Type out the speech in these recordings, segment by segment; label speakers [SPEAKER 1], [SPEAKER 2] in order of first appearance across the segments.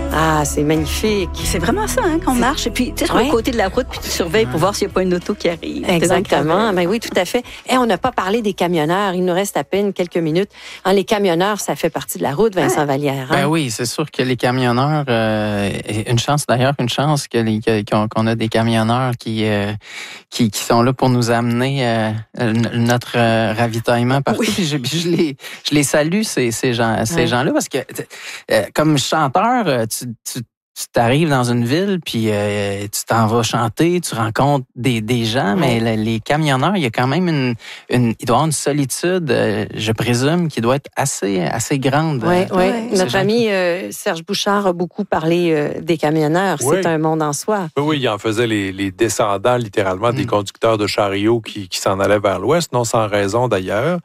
[SPEAKER 1] Ah, c'est magnifique.
[SPEAKER 2] C'est vraiment ça, hein, qu'on marche. Et puis, tu sais, sur le côté de la route, puis tu surveilles pour voir s'il n'y a pas une auto qui arrive.
[SPEAKER 1] Exactement. Ben oui, tout à fait. Et on n'a pas parlé des camionneurs. Il nous reste à peine quelques minutes. Les camionneurs, ça fait partie de la route, Vincent Vallière. Hein?
[SPEAKER 3] Ben oui, c'est sûr que les camionneurs, une chance qu'on a des camionneurs qui sont là pour nous amener notre ravitaillement partout. Oui. Puis je les salue, ces gens-là, parce que comme chanteur, tu t'arrives dans une ville, puis tu t'en vas chanter, tu rencontres des gens, mais les camionneurs, il y a quand même il doit y avoir une solitude, je présume, qui doit être assez grande.
[SPEAKER 1] Oui. Notre ami Serge Bouchard a beaucoup parlé des camionneurs. Oui. C'est un monde en soi.
[SPEAKER 4] Oui, il en faisait les descendants, littéralement, des conducteurs de chariots qui s'en allaient vers l'ouest, non sans raison d'ailleurs.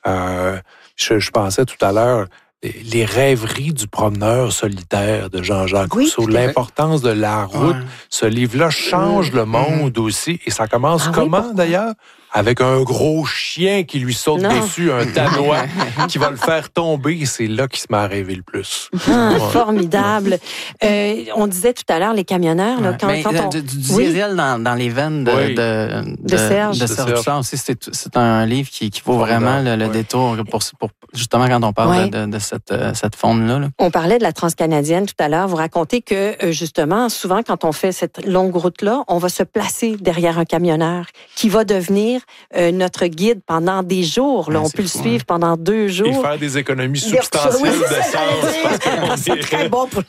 [SPEAKER 4] Je pensais tout à l'heure, les rêveries du promeneur solitaire de Jean-Jacques Rousseau, l'importance de la route. Ce livre-là change le monde aussi. Et ça commence d'ailleurs? Avec un gros chien qui lui saute dessus, un Danois qui va le faire tomber. Et c'est là qu'il se met à rêver le plus.
[SPEAKER 1] Formidable. On disait tout à l'heure, les camionneurs, là,
[SPEAKER 3] du diesel dans les veines de Serge Bouchard aussi, c'est un livre qui vaut vraiment le détour pour justement quand on parle de cette faune-là. Là.
[SPEAKER 1] On parlait de la transcanadienne tout à l'heure. Vous racontez que, justement, souvent, quand on fait cette longue route-là, on va se placer derrière un camionneur qui va devenir notre guide pendant des jours. Là. On peut le suivre pendant 2 jours.
[SPEAKER 4] Et faire des économies substantielles d'essence.
[SPEAKER 2] C'est très bon pour...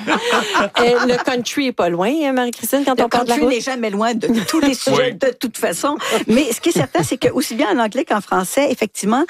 [SPEAKER 1] Le country est pas loin, Marie-Christine, quand on parle de la route.
[SPEAKER 2] Le country n'est jamais loin de tous les sujets, de toute façon. Mais ce qui est certain, c'est que aussi bien en anglais qu'en français, effectivement,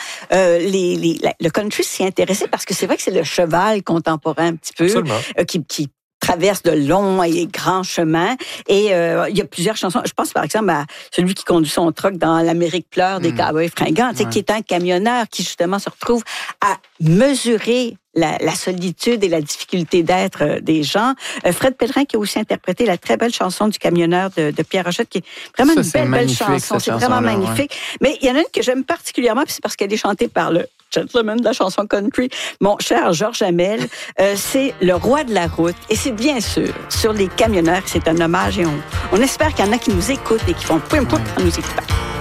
[SPEAKER 2] le country s'y intéressait parce que c'est vrai que c'est le cheval contemporain un petit peu qui traverse de longs et grands chemins. Et il y a plusieurs chansons. Je pense par exemple à celui qui conduit son truck dans l'Amérique pleure des cowboys fringants, qui est un camionneur qui justement se retrouve à mesurer la solitude et la difficulté d'être des gens. Fred Pellerin qui a aussi interprété la très belle chanson du camionneur de Pierre Rochette, qui est vraiment une belle chanson. C'est vraiment magnifique. Mais il y en a une que j'aime particulièrement, puis c'est parce qu'elle est chantée par le gentleman de la chanson country, mon cher Georges Hamel. C'est le roi de la route. Et c'est bien sûr sur les camionneurs. C'est un hommage et on espère qu'il y en a qui nous écoutent et qui font poum poum en nous écoutant.